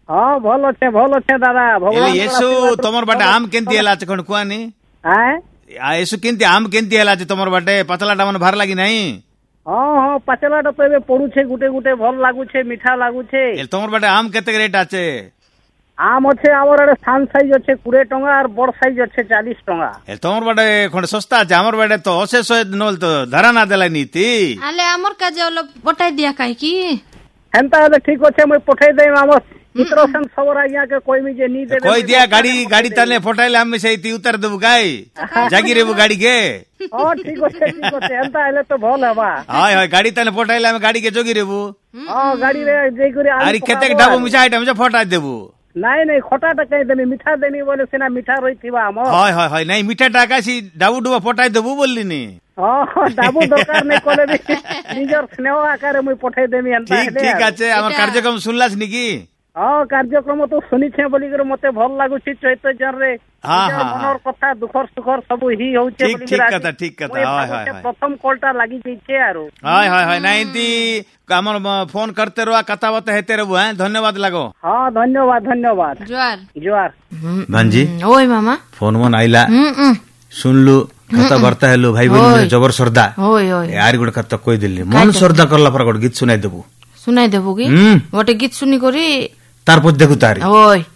हाँ भल अच्छे दादा भगवान येसु तमर बाटे आम केंती हला खण कुआनी येसु केंती आम केंती हला तमर बाटे पतला डामन भार लागी नहीं हाँ पाचलाटा तो एबे पड़ुछे गुटे गुटे भल लागुछे मीठा लागुछे तमर बाटे आम केते रेट आछे आम अच्छे आमर आड़े सान साइज अच्छे 20 टंगा और बड़ साइज अच्छे 40 टंगा तमर बाटे खण सस्ता আছে हमर बाटे तो 100 नोल तो धरा ना देला नीति आले हमर का जे पटाई दिया काई की हेंता हेले ठीक अच्छे मैं पठाई देम हमर मित्रसन सबर आज्ञा के कोई मी जे नी दे कोई दिया गाड़ी तले फोटाइले हम से उतर देबु गाय जागी रेबु गाड़ी के हां ठीक अच्छे हेंता हेले तो भल हवा हाय हाय गाड़ी तले फोटाइले हम गाड़ी के जोगी रेबु हां गाड़ी रे जे करे अरे केते डाबू मिठा आइटम जे फोटा देबु नहीं खटाटा कहीं देनी मीठा देनी बोले सिना मीठा रही थी हमर हाय हाय हाय नहीं मीठा टाकासी डाबू डुबा फोटाई देबु बोलली नी हां डाबू दरकार नहीं कोले भी निजर स्नेह आकारे मुई पठाई देमी हेंता ठीक আছে हमर कार्यक्रम सुनलास नी की हाँ कार्यक्रम तो शुनिछे बोली कर मते भल लागुछि चैतन्य रे मनर कथा दुखर सुखर सब ही होउछे बोली ठीक कथा हाय हाय प्रथम कॉलटा लागि जइछे आरो हाय हाय हाय नाइंती हमर फोन करते रहो कथा बात हेते रहबो हैं धन्यवाद लागो हां धन्यवाद जोहार भांजी ओय मामा फोन मन आइला सुनलु कथा वार्ता हेलो भाई बहन जबर श्रद्धा ओय यार गुड कथा कोइ दिल्ली मन श्रद्धा करला पर गुड गीत सुनाई देबो की गोटे गीत सुनी करी तारपद देखु तारी ओय